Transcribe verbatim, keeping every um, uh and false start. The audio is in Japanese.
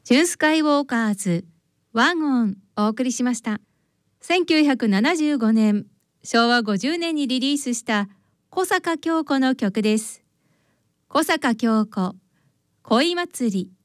ジュンスカイウォーカーズワンオンお送りしました。せんきゅうひゃくななじゅうごねん、しょうわごじゅうねんにリリースした小坂京子の曲です。小坂京子、恋祭り。